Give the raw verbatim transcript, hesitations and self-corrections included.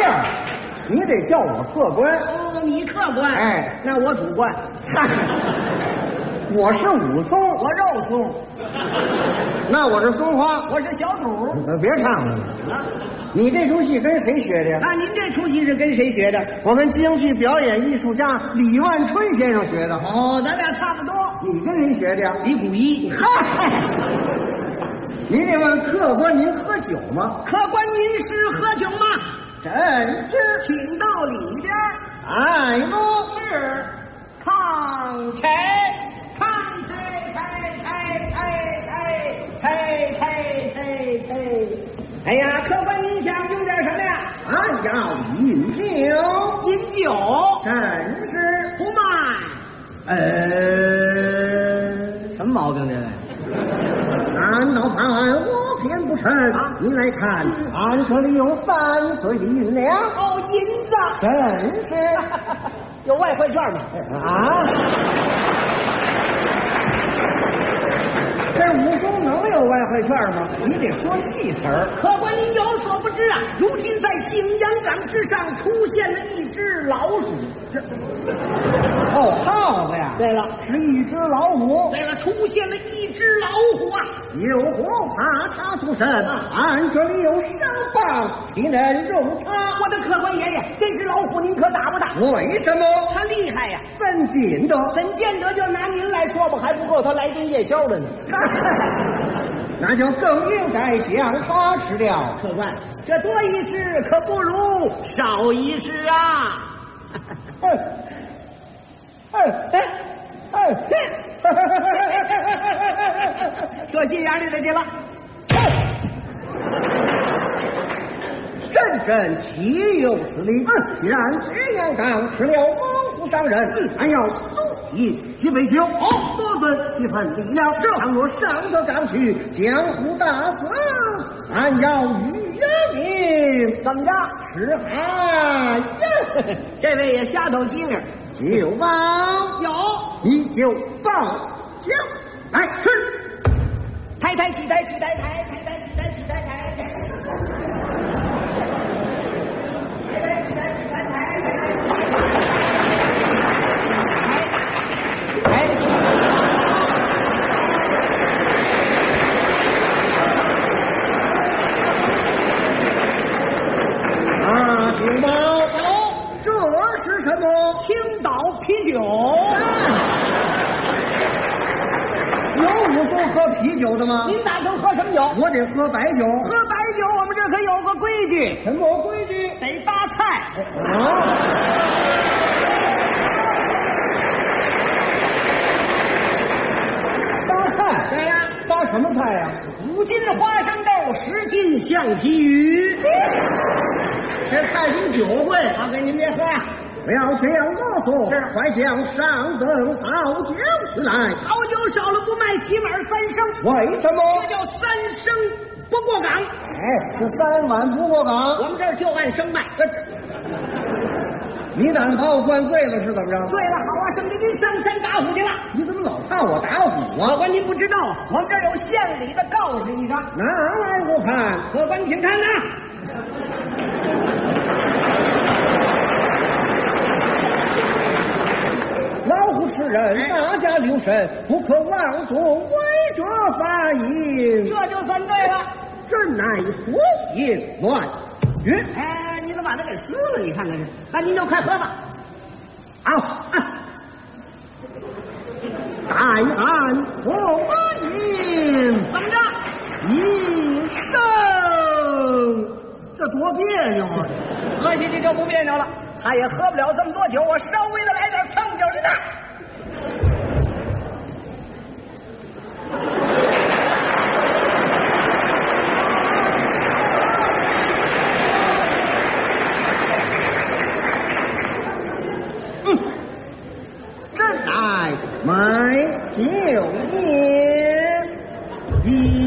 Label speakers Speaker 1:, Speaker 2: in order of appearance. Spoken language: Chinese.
Speaker 1: 样，你得叫我客官。
Speaker 2: 哦，你客官，
Speaker 1: 哎，
Speaker 2: 那我主官。
Speaker 1: 我是武松，
Speaker 2: 我肉松，
Speaker 1: 那我是松花，
Speaker 2: 我是小肚。
Speaker 1: 呃别唱了，
Speaker 2: 啊，
Speaker 1: 你这出戏跟谁学的呀？
Speaker 2: 那您这出戏是跟谁学的？
Speaker 1: 我们京剧表演艺术家李万春先生学的。
Speaker 2: 哦，咱俩差不多。
Speaker 1: 你跟谁学的呀？
Speaker 2: 李谷一。
Speaker 1: 嗨，你得问客官，您喝酒吗？
Speaker 2: 客官，您是喝酒吗？
Speaker 1: 真是，
Speaker 2: 请到里边。
Speaker 1: 哎，都
Speaker 2: 是抗柴，抗柴，柴柴柴柴柴柴柴柴。哎呀，客官，您想用点什么呀？
Speaker 1: 啊，要饮酒，
Speaker 2: 饮酒，
Speaker 1: 真是
Speaker 2: 不卖。
Speaker 1: 呃，
Speaker 2: 什么毛病这位？
Speaker 1: 难道判我偏不成？
Speaker 2: 啊
Speaker 1: 你来看，俺这里有三岁的银两。
Speaker 2: 哦，银子，
Speaker 1: 真是
Speaker 2: 有外汇券吗？
Speaker 1: 啊！这武松能有外汇券吗？你得说细词儿。
Speaker 2: 客官，您有所不知啊，如今在景阳冈之上出现了一只老鼠。这，
Speaker 1: 哦，耗子呀！
Speaker 2: 对了，
Speaker 1: 是一只老虎。
Speaker 2: 对了，出现了一只老虎啊！
Speaker 1: 有虎怕它出身，俺这里有伤棒，岂能容它？
Speaker 2: 我的客官爷爷，这只老虎您可打不打？
Speaker 1: 为什么？
Speaker 2: 它厉害呀！
Speaker 1: 怎见得？
Speaker 2: 怎见得？就拿您来说吧，还不够他来顿夜宵的呢。
Speaker 1: 那就更应该将它吃掉。
Speaker 2: 客官，这多一事可不如少一事啊！
Speaker 1: 哎哎哎哎！
Speaker 2: 说心眼里的去了。
Speaker 1: 真真岂有此理！嗯，既然这样刚吃了猛虎伤人，俺要多饮几杯酒，哦，多损几分力量。这倘若上得岗去，江湖大死，俺要与人命。
Speaker 2: 怎么着？
Speaker 1: 吃海呀！
Speaker 2: 这位也瞎抖机灵。
Speaker 1: 酒包
Speaker 2: 有，
Speaker 1: 你就报酒来吃。
Speaker 2: 抬抬起抬起抬抬抬抬起抬起抬抬抬。
Speaker 1: 啊，酒包哦，这是什么？
Speaker 2: 青岛啤酒。
Speaker 1: 有武松喝啤酒的吗？
Speaker 2: 您打算喝什么酒？
Speaker 1: 我得喝白酒。
Speaker 2: 喝白酒，我们这可有个规矩，
Speaker 1: 什么规矩？
Speaker 2: 得搭菜。
Speaker 1: 啊！搭菜？
Speaker 2: 对呀，
Speaker 1: 搭什么菜呀？
Speaker 2: 五斤花生豆，十斤橡皮鱼。
Speaker 1: 这菜比酒贵。
Speaker 2: 大哥，您别喝呀。
Speaker 1: 不要这样啰嗦，
Speaker 2: 是
Speaker 1: 快将上等好酒去来。
Speaker 2: 好酒少了不卖，起码三升。
Speaker 1: 为什么？
Speaker 2: 这叫三升不过岗。
Speaker 1: 哎，是三碗不过岗。
Speaker 2: 我们这儿就按升卖。
Speaker 1: 你胆把我灌醉了是怎么着？
Speaker 2: 对了，好啊，省得您上山打虎去了。
Speaker 1: 你怎么老怕我打虎啊？
Speaker 2: 客官，您不知道啊，我们这儿有县里的告示一张，
Speaker 1: 拿来我看。
Speaker 2: 客官请看呐。
Speaker 1: 老虎吃人，大家留神，不可妄动违者罚银。
Speaker 2: 这就算对了。
Speaker 1: 这乃胡言乱语。
Speaker 2: 哎，你怎么把它给撕了？你看看这，那您就快喝吧。
Speaker 1: 好，啊，待俺破银，
Speaker 2: 怎么着？
Speaker 1: 一生，这多别扭啊！
Speaker 2: 喝下去就不别扭了。他也喝不了这么多酒，我稍微的来点蹭劲儿的。
Speaker 1: 嗯，这乃买酒宴，一